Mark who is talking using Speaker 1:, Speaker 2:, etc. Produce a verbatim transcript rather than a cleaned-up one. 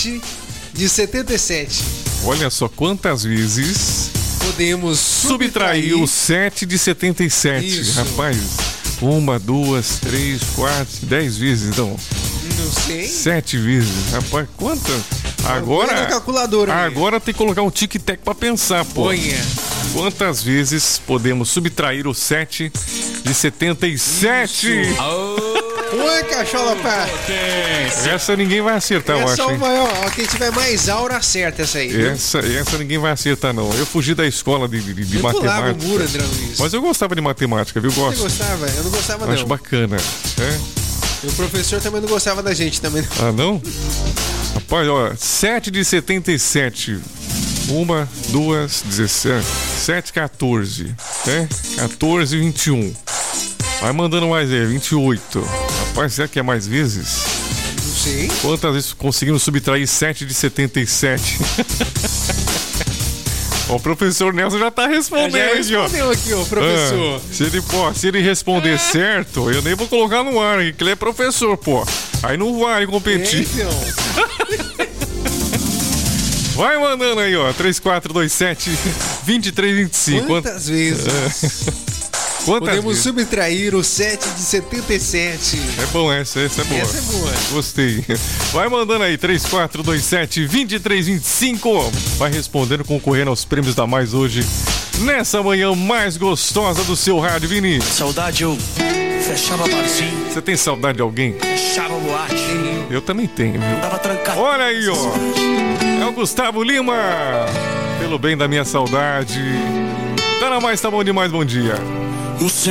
Speaker 1: sete de setenta e sete.
Speaker 2: Olha só quantas vezes
Speaker 1: podemos subtrair,
Speaker 2: subtrair o sete de setenta e sete.
Speaker 1: Isso.
Speaker 2: Rapaz, uma, duas, três, quatro, dez vezes, então.
Speaker 1: Não sei.
Speaker 2: Sete vezes. Rapaz, quantas? Agora.
Speaker 1: Põe na calculadora.
Speaker 2: Agora tem que colocar um tic-tac pra pensar, pô.
Speaker 1: Ponha.
Speaker 2: Quantas vezes podemos subtrair o sete de setenta e sete?
Speaker 1: Oi, cachola, pá.
Speaker 2: Essa ninguém vai acertar, eu
Speaker 1: Essa
Speaker 2: acho.
Speaker 1: é o
Speaker 2: Hein?
Speaker 1: maior. Ó, quem tiver mais aura acerta essa aí. Viu?
Speaker 2: Essa, essa ninguém vai acertar, não. Eu fugi da escola de, de, de
Speaker 1: Eu pulava
Speaker 2: matemática.
Speaker 1: o muro, André Luiz.
Speaker 2: Mas eu gostava de matemática, viu?
Speaker 1: Você
Speaker 2: Gosto.
Speaker 1: gostava? Eu não gostava, não.
Speaker 2: Acho bacana. É?
Speaker 1: E o professor também não gostava da gente também.
Speaker 2: Ah, não? Rapaz, ó, sete de setenta e sete. Uma, duas, dezessete, sete, quatorze. É? quatorze, vinte e um. Vai mandando mais aí, vinte e oito. Rapaz, será que é mais vezes?
Speaker 1: Não sei.
Speaker 2: Quantas vezes conseguimos subtrair sete de setenta e sete? Ó, o professor Nelson já tá respondendo,
Speaker 1: Já
Speaker 2: hein, ó.
Speaker 1: respondeu aqui, ó, professor.
Speaker 2: Ah, se ele, pô, se ele responder certo, eu nem vou colocar no ar, que ele é professor, pô. Aí não vale competir.
Speaker 1: É, então.
Speaker 2: Vai mandando aí, ó. três quatro dois sete, dois três dois cinco.
Speaker 1: Quantas vezes
Speaker 2: Quantas
Speaker 1: podemos
Speaker 2: vezes?
Speaker 1: subtrair o sete de setenta e sete?
Speaker 2: É bom essa, essa é boa.
Speaker 1: Essa é boa.
Speaker 2: Gostei. Vai mandando aí, três quatro dois sete, dois três dois cinco. Vai respondendo, concorrendo aos prêmios da Mais hoje, nessa manhã mais gostosa do seu rádio, Vini.
Speaker 3: Saudade, eu fechava barzinho,
Speaker 2: Você tem saudade de alguém?
Speaker 3: fechava boate,
Speaker 2: Eu também tenho, viu?
Speaker 3: tava trancado.
Speaker 2: Olha aí, ó. É o Gustavo Lima. Pelo bem da minha saudade. Tá na Mais, tá bom demais, bom dia.
Speaker 3: O